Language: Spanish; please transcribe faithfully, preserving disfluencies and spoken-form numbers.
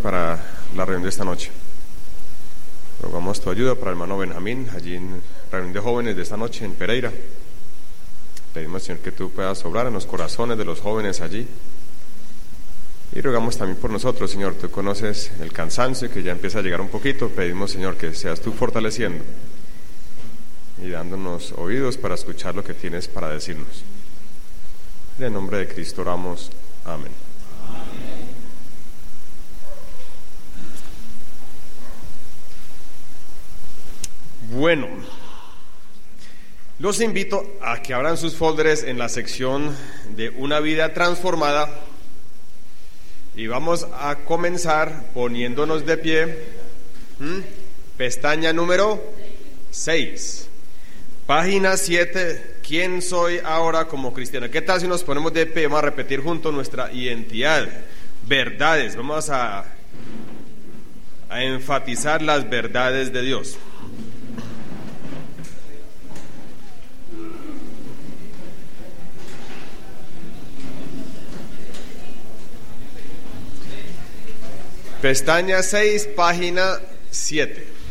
para la reunión de esta noche. Rogamos tu ayuda para el hermano Benjamín, allí en la reunión de jóvenes de esta noche en Pereira. Pedimos, Señor, que tú puedas obrar en los corazones de los jóvenes allí. Y rogamos también por nosotros, Señor, tú conoces el cansancio que ya empieza a llegar un poquito. Pedimos, Señor, que seas tú fortaleciendo y dándonos oídos para escuchar lo que tienes para decirnos. En el nombre de Cristo oramos. Amén. Amén. Bueno, los invito a que abran sus folders en la sección de Una vida transformada y vamos a comenzar poniéndonos de pie. ¿Mm? Pestaña número seis, página siete. ¿Quién soy ahora como cristiano? ¿Qué tal si nos ponemos de pie? Vamos a repetir juntos nuestra identidad, verdades. Vamos a, a enfatizar las verdades de Dios. Pestaña seis, página siete.